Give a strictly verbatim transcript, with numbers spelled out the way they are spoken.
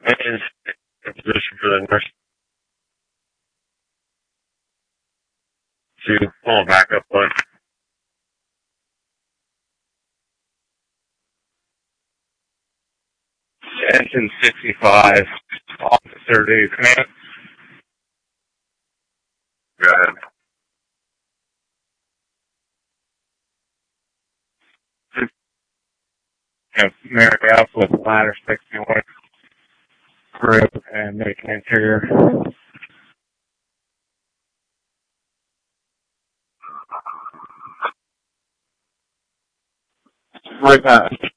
And in position for the nurse to pull a backup one. Engine sixty-five, Officer Dave Grant. Go ahead. And marry up with ladder sixty-one group and make an interior. Right back.